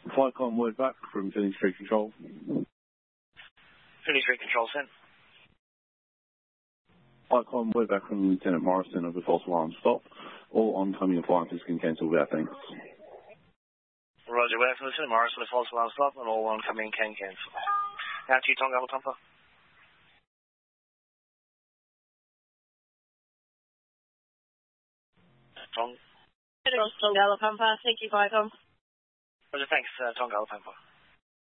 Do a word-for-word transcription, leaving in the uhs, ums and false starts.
Flight con word back from Philly Street Control. Philly Street Control, sent. Flight con word back from Lieutenant Morrison of the false alarm stop. All oncoming appliances can cancel without thanks. Roger, we're from Lieutenant Morrison of the false alarm stop, and all oncoming can cancel. Now to you, Tonga Alpha Papa. Tonga. Tonga Alpha Papa, thank you, Viacom. Roger, thanks, uh, Tonga Alpha Papa.